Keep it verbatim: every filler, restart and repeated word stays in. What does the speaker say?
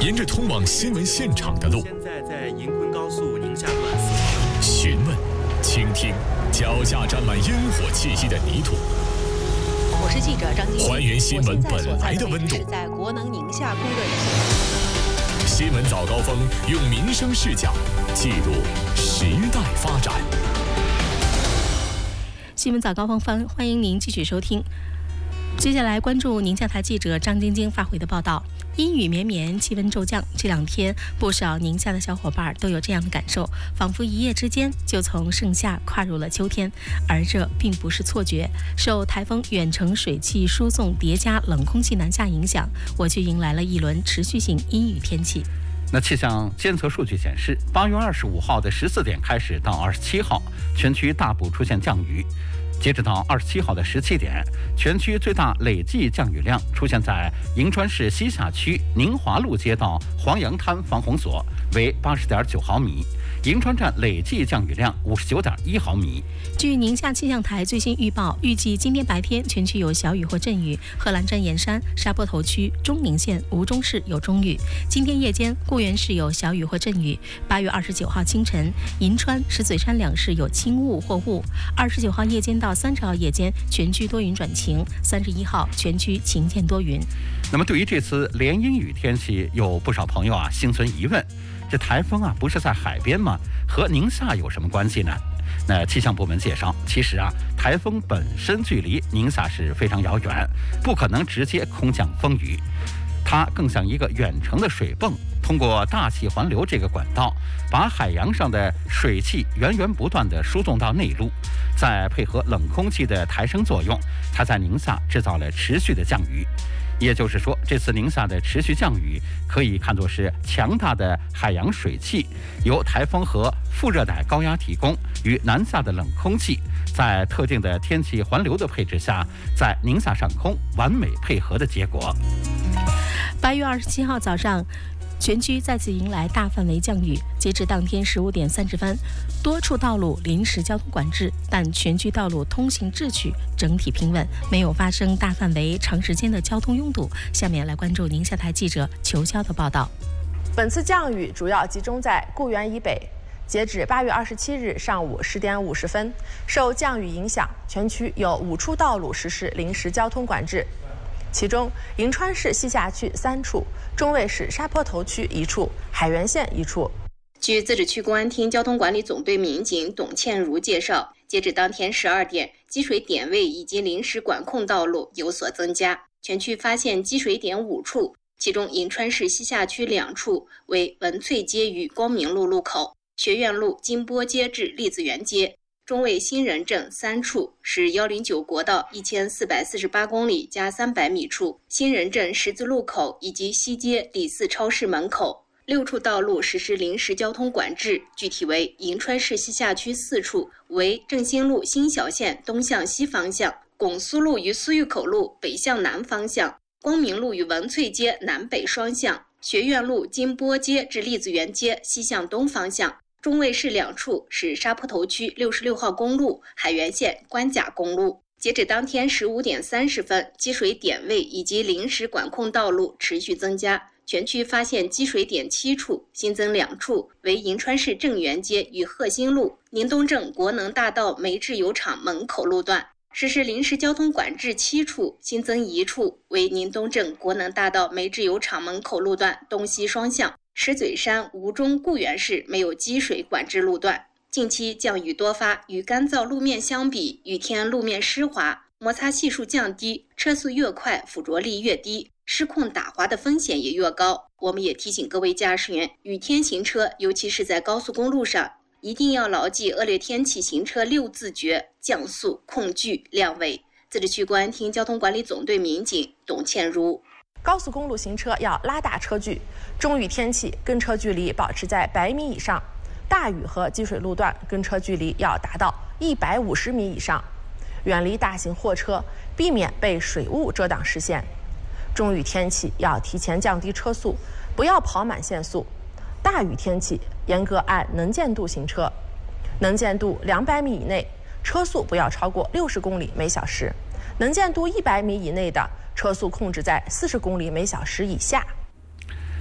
沿着通往新闻现场的路， 现在在银昆高速宁夏段四， 询问、倾听，脚下沾满烟火气息的泥土。 我是记者张晶晶， 还原新闻本来的温度。 是在国能宁夏供热线。 新闻早高峰用民生视角记录时代发展。 新闻早高峰欢欢迎您继续收听。接下来关注宁夏台记者张晶晶发回的报道。阴雨绵绵，气温骤降，这两天不少宁夏的小伙伴都有这样的感受，仿佛一夜之间就从盛夏跨入了秋天。而这并不是错觉，受台风远程水汽输送叠加冷空气南下影响，我却迎来了一轮持续性阴雨天气。 那气象监测数据显示，八月二十五号的十四点开始到二十七号，全区大部出现降雨。截止到二十七号的十七点，全区最大累计降雨量出现在银川市西夏区宁华路街道黄杨滩防洪所，为八十点九毫米。银川站累计降雨量五十九点一毫米。 据宁夏气象台最新预报，预计今天白天全区有小雨或阵雨，贺兰镇盐山、沙坡头区、中宁县、吴忠市有中雨。今天夜间，固原市有小雨或阵雨。八月二十九号清晨，银川、石嘴山两市有轻雾或雾。二十九号夜间到三十号夜间，全区多云转晴。三十一号，全区晴间多云。 那么，对于这次连阴雨天气，有不少朋友啊心存疑问。这台风啊，不是在海边吗？和宁夏有什么关系呢？那气象部门介绍，其实啊，台风本身距离宁夏是非常遥远，不可能直接空降风雨，它更像一个远程的水泵，通过大气环流这个管道，把海洋上的水汽源源不断地输送到内陆，再配合冷空气的抬升作用，才在宁夏制造了持续的降雨。也就是说，这次宁夏的持续降雨可以看作是强大的海洋水汽由台风和副热带高压提供，与南下的冷空气在特定的天气环流的配置下，在宁夏上空完美配合的结果。 八月二十七号早上，全区再次迎来大范围降雨。截至当天十五点三十分，多处道路临时交通管制，但全区道路通行秩序整体平稳，没有发生大范围、长时间的交通拥堵。下面来关注宁夏台记者裘潇的报道。 本次降雨主要集中在固原以北。截止八月二十七日上午十点五十分，受降雨影响，全区有五处道路实施临时交通管制。其中，银川市西夏区三处，中卫市沙坡头区一处，海原县一处。 据自治区公安厅交通管理总队民警董倩如介绍，截止当天十二点，积水点位以及临时管控道路有所增加，全区发现积水点五处，其中银川市西夏区两处为文翠街与光明路路口，学院路金波街至栗子园街。中卫新人镇三处是一零九国道一千四百四十八公里加三百米处，新人镇十字路口以及西街李四超市门口。六处道路实施临时交通管制，具体为银川市西夏区四处为正兴路新小县东向西方向，拱苏路与苏峪口路北向南方向，光明路与文翠街南北双向，学院路金波街至栗子园街西向东方向。中卫市两处是沙坡头区六十六号公路、海原县关甲公路。截止当天十五点三十分，积水点位以及临时管控道路持续增加，全区发现积水点七处，新增两处为银川市正源街与鹤兴路、宁东镇国能大道煤制油厂门口路段。实施临时交通管制七处，新增一处为宁东镇国能大道煤制油厂门口路段东西双向。石嘴山、吴忠、固原市没有积水管制路段。近期降雨多发，与干燥路面相比，雨天路面湿滑，摩擦系数降低，车速越快，附着力越低，失控打滑的风险也越高。我们也提醒各位驾驶员，雨天行车，尤其是在高速公路上，一定要牢记恶劣天气行车六自觉：降速、控距、亮尾。自治区公安厅交通管理总队民警董倩如。 高速公路行车要拉大车距，中雨天气跟车距离保持在百米以上，大雨和积水路段跟车距离要达到一百五十米以上，远离大型货车，避免被水雾遮挡视线。中雨天气要提前降低车速，不要跑满限速。大雨天气严格按能见度行车，能见度两百米以内，车速不要超过六十公里每小时；能见度一百米以内的，车速控制在四十公里每小时以下。